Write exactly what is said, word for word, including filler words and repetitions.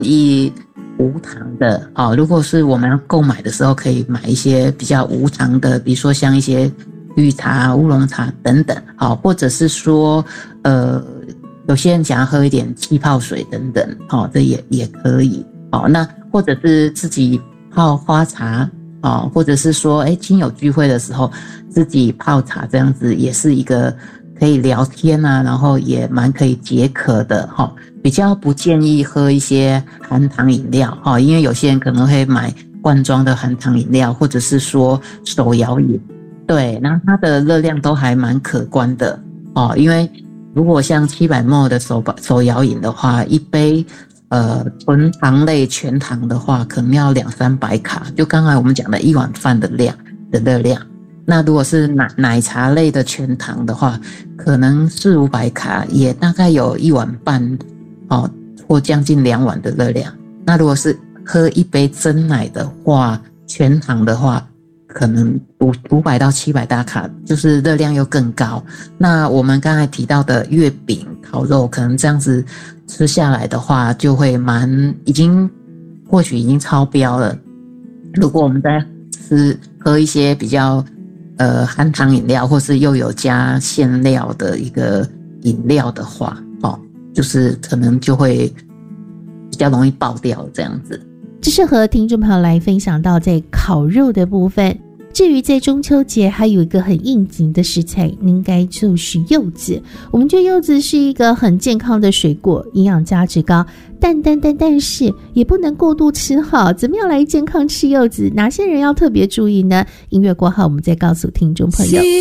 以无糖的哦，如果是我们要购买的时候，可以买一些比较无糖的，比如说像一些绿茶、乌龙茶等等，好，或者是说呃，有些人想要喝一点气泡水等等，好，这也也可以，好，那或者是自己泡花茶，好，或者是说，哎，亲友聚会的时候自己泡茶，这样子也是一个可以聊天啊，然后也蛮可以解渴的哈。比较不建议喝一些含糖饮料哈，因为有些人可能会买罐装的含糖饮料，或者是说手摇饮，对，那它的热量都还蛮可观的哦。因为如果像七百 ml 的手手摇饮的话，一杯呃纯糖类全糖的话，可能要两三百卡，就刚才我们讲的一碗饭的量的热量。那如果是奶奶茶类的全糖的话，可能四五百卡，也大概有一碗半哦，或将近两碗的热量。那如果是喝一杯真奶的话，全糖的话，可能五五百到七百大卡，就是热量又更高。那我们刚才提到的月饼、烤肉，可能这样子吃下来的话，就会蛮已经或许已经超标了。如果我们再吃喝一些比较呃含糖饮料，或是又有加馅料的一个饮料的话，哦，就是可能就会比较容易爆掉这样子。 这是和听众朋友来分享到在烤肉的部分。至于在中秋节还有一个很应景的食材，应该就是柚子。我们觉得柚子是一个很健康的水果，营养价值高，但但但但是也不能过度吃好。怎么样来健康吃柚子？哪些人要特别注意呢？音乐过后我们再告诉听众朋友。